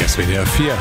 Hier ist WDR 4.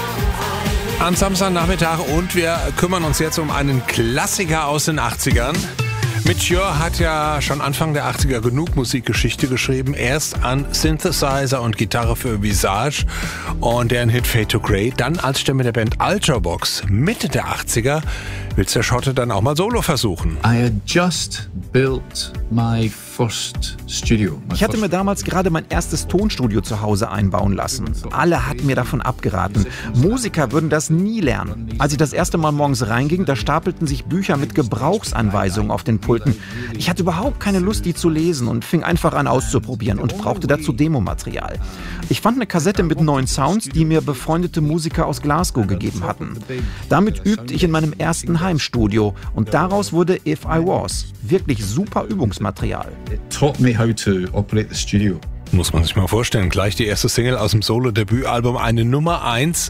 Am Samstagnachmittag und wir kümmern uns jetzt um einen Klassiker aus den 80ern. Mitch Ure hat ja schon Anfang der 80er genug Musikgeschichte geschrieben. Erst an Synthesizer und Gitarre für Visage und deren Hit Fade to Grey. Dann als Stimme der Band Ultravox Mitte der 80er will der Schotte dann auch mal Solo versuchen. I had just built my first studio. Ich hatte mir damals gerade mein erstes Tonstudio zu Hause einbauen lassen. Alle hatten mir davon abgeraten. Musiker würden das nie lernen. Als ich das erste Mal morgens reinging, da stapelten sich Bücher mit Gebrauchsanweisungen auf den Pulten. Ich hatte überhaupt keine Lust, die zu lesen und fing einfach an auszuprobieren und brauchte dazu Demomaterial. Ich fand eine Kassette mit neuen Sounds, die mir befreundete Musiker aus Glasgow gegeben hatten. Damit übte ich in meinem ersten Heimstudio und daraus wurde If I Was. Wirklich super Übungsmaterial. It taught me how to operate the studio. Muss man sich mal vorstellen, gleich die erste Single aus dem Solo-Debütalbum, eine Nummer 1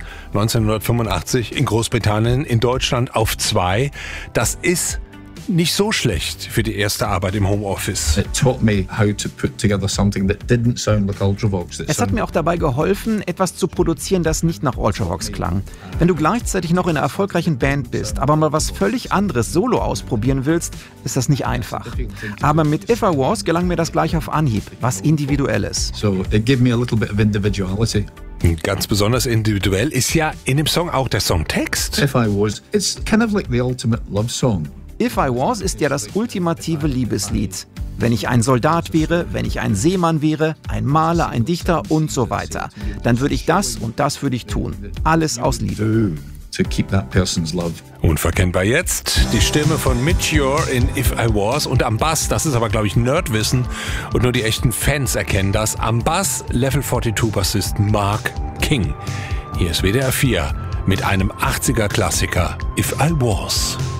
1985 in Großbritannien, in Deutschland auf 2. Das ist nicht so schlecht für die erste Arbeit im Homeoffice. It taught me how to put together something that didn't sound like Ultravox. Es hat mir auch dabei geholfen, etwas zu produzieren, das nicht nach Ultravox klang. Wenn du gleichzeitig noch in einer erfolgreichen Band bist, aber mal was völlig anderes solo ausprobieren willst, ist das nicht einfach. Aber mit If I Was gelang mir das gleich auf Anhieb, was Individuelles. So it gave me a little bit of individuality. Ganz besonders individuell ist ja in dem Song auch der Songtext. If I Was, it's kind of like the ultimate love song. If I Was ist ja das ultimative Liebeslied. Wenn ich ein Soldat wäre, wenn ich ein Seemann wäre, ein Maler, ein Dichter und so weiter, dann würde ich das und das für dich tun. Alles aus Liebe. To keep that person's love. Unverkennbar jetzt die Stimme von Mitch Ure in If I Was und am Bass, das ist aber glaube ich Nerdwissen und nur die echten Fans erkennen das, am Bass Level 42 Bassist Mark King. Hier ist WDR 4 mit einem 80er Klassiker If I Was.